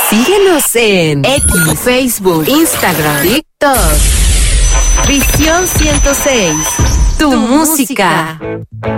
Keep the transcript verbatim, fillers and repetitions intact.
Síguenos en X, Facebook, Instagram, TikTok. Visión ciento seis. Tu, tu música. música.